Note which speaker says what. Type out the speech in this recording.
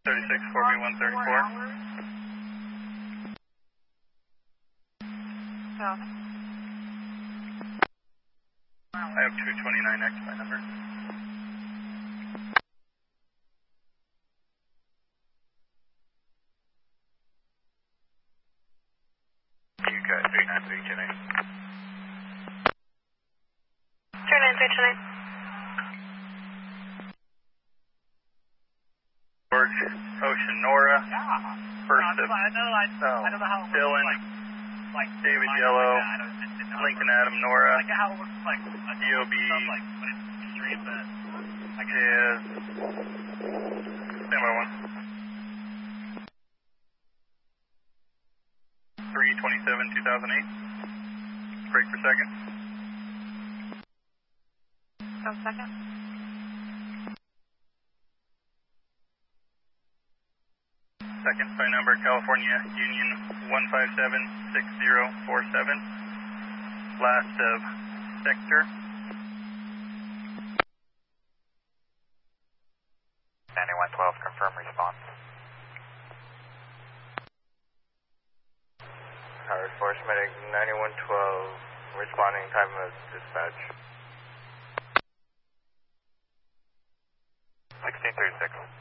Speaker 1: 36 4B134. I have 229X, my number. You got 39329.
Speaker 2: 39329.
Speaker 1: George, Ocean, Nora, first of Dylan, David Yellow, Lincoln Adam, Nora, DOB, is standby 1. 327-2008, break for second.
Speaker 2: 1 second.
Speaker 1: Second by number California Union 1576047. Last of sector.
Speaker 3: 9112, confirm response.
Speaker 4: Howard Force Medic 9112, responding time of dispatch.
Speaker 3: 1636.